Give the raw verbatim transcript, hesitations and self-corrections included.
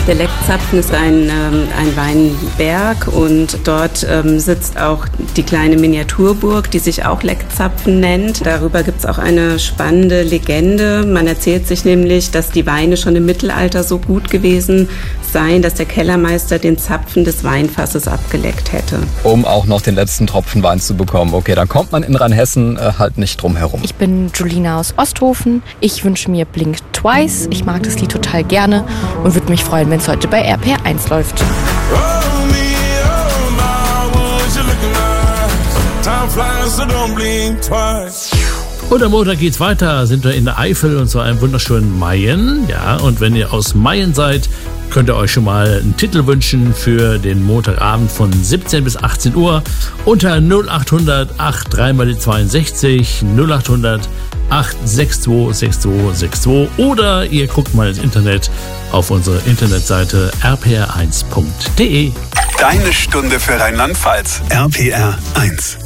Der Leckzapfen ist ein, ähm, ein Weinberg und dort ähm, sitzt auch die kleine Miniaturburg, die sich auch Leckzapfen nennt. Darüber gibt es auch eine spannende Legende. Man erzählt sich nämlich, dass die Weine schon im Mittelalter so gut gewesen seien, dass der Kellermeister den Zapfen des Weinfasses abgeleckt hätte. Um auch noch den letzten Tropfen Wein zu bekommen. Okay, dann kommt man in Rheinhessen äh, halt nicht drum herum. Ich bin Julina aus Osthofen. Ich wünsche mir Blink Twice. Ich mag das Lied total gerne und würde mich freuen, wenn es heute bei R P R eins läuft. Und am Montag geht's weiter, sind wir in der Eifel und zwar im wunderschönen Mayen. Ja, und wenn ihr aus Mayen seid, könnt ihr euch schon mal einen Titel wünschen für den Montagabend von siebzehn bis achtzehn Uhr unter null acht hundert acht drei mal die zweiundsechzig, null acht hundert acht sechs zwei sechs zwei sechs zwei oder ihr guckt mal ins Internet auf unsere Internetseite r p r eins punkt d e. Deine Stunde für Rheinland-Pfalz. R P R eins.